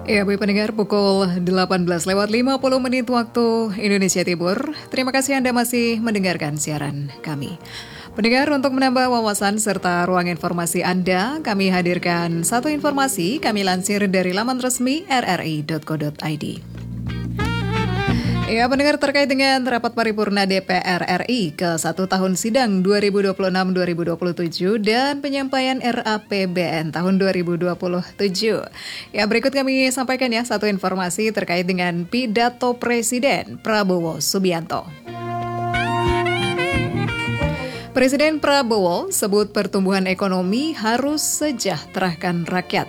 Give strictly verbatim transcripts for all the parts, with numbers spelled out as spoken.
Ya, Bapak pendengar, pukul delapan belas lewat lima puluh menit waktu Indonesia Timur. Terima kasih Anda masih mendengarkan siaran kami. Pendengar, untuk menambah wawasan serta ruang informasi Anda, kami hadirkan satu informasi kami lansir dari laman resmi r r i dot co dot i d. Ya, pendengar, terkait dengan rapat paripurna D P R R I ke satu tahun sidang dua ribu dua puluh enam dua ribu dua puluh tujuh dan penyampaian R A P B N tahun dua ribu dua puluh tujuh. Ya, berikut kami sampaikan ya satu informasi terkait dengan pidato Presiden Prabowo Subianto. Presiden Prabowo sebut pertumbuhan ekonomi harus sejahterakan rakyat.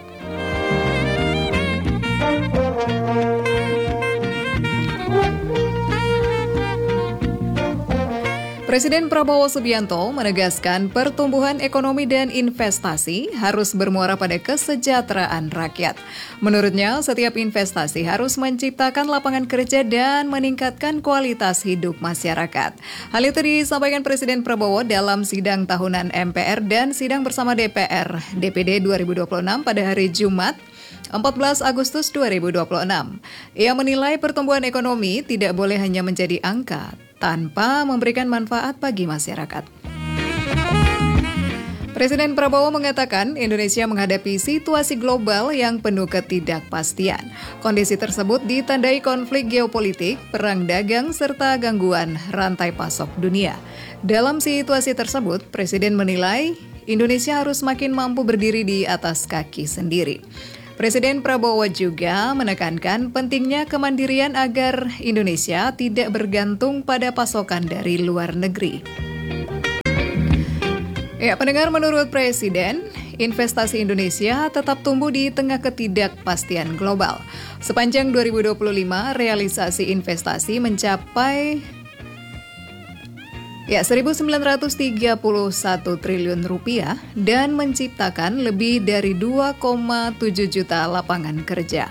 Presiden Prabowo Subianto menegaskan pertumbuhan ekonomi dan investasi harus bermuara pada kesejahteraan rakyat. Menurutnya, setiap investasi harus menciptakan lapangan kerja dan meningkatkan kualitas hidup masyarakat. Hal itu disampaikan Presiden Prabowo dalam sidang tahunan M P R dan sidang bersama D P R D P D dua ribu dua puluh enam pada hari Jumat, empat belas Agustus dua ribu dua puluh enam. Ia menilai pertumbuhan ekonomi tidak boleh hanya menjadi angka, tanpa memberikan manfaat bagi masyarakat. Presiden Prabowo mengatakan Indonesia menghadapi situasi global yang penuh ketidakpastian. Kondisi tersebut ditandai konflik geopolitik, perang dagang, serta gangguan rantai pasok dunia. Dalam situasi tersebut, Presiden menilai Indonesia harus makin mampu berdiri di atas kaki sendiri. Presiden Prabowo juga menekankan pentingnya kemandirian agar Indonesia tidak bergantung pada pasokan dari luar negeri. Ya, pendengar, menurut Presiden, investasi Indonesia tetap tumbuh di tengah ketidakpastian global. Sepanjang dua ribu dua puluh lima, realisasi investasi mencapai Ya, seribu sembilan ratus tiga puluh satu triliun rupiah dan menciptakan lebih dari dua koma tujuh juta lapangan kerja.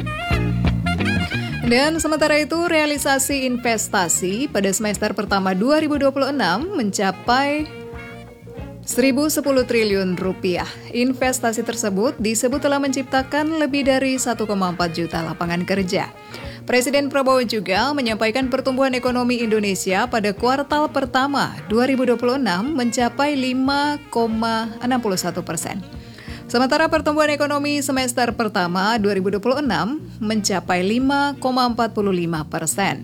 Dan sementara itu, realisasi investasi pada semester pertama dua ribu dua puluh enam mencapai seribu sepuluh triliun rupiah. Investasi tersebut disebut telah menciptakan lebih dari satu koma empat juta lapangan kerja. Presiden Prabowo juga menyampaikan pertumbuhan ekonomi Indonesia pada kuartal pertama dua ribu dua puluh enam mencapai lima koma enam satu persen. Sementara pertumbuhan ekonomi semester pertama dua ribu dua puluh enam mencapai lima koma empat lima persen.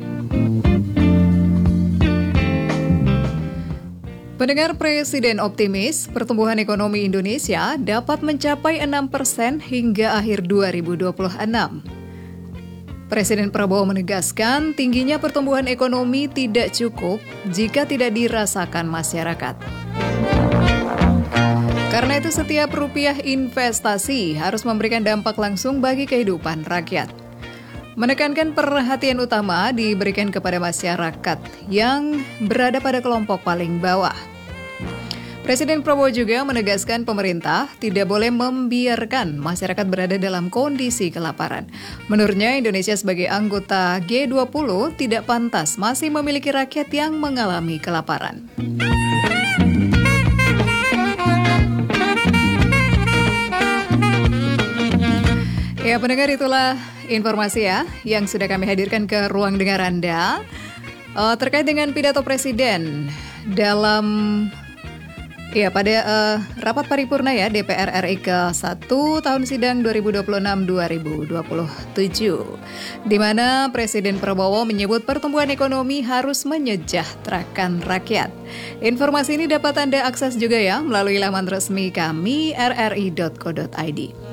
Pendengar, Presiden optimis pertumbuhan ekonomi Indonesia dapat mencapai enam persen hingga akhir dua ribu dua puluh enam. Presiden Prabowo menegaskan tingginya pertumbuhan ekonomi tidak cukup jika tidak dirasakan masyarakat. Karena itu setiap rupiah investasi harus memberikan dampak langsung bagi kehidupan rakyat. Menekankan perhatian utama diberikan kepada masyarakat yang berada pada kelompok paling bawah. Presiden Prabowo juga menegaskan pemerintah tidak boleh membiarkan masyarakat berada dalam kondisi kelaparan. Menurutnya, Indonesia sebagai anggota G dua puluh tidak pantas masih memiliki rakyat yang mengalami kelaparan. Ya, pendengar, itulah informasi ya yang sudah kami hadirkan ke ruang dengar Anda uh, terkait dengan pidato Presiden dalam Ya, pada uh, rapat paripurna ya D P R R I ke satu tahun sidang dua ribu dua puluh enam dua ribu dua puluh tujuh, di mana Presiden Prabowo menyebut pertumbuhan ekonomi harus menyejahterakan rakyat. Informasi ini dapat Anda akses juga ya melalui laman resmi kami r r i dot co dot i d.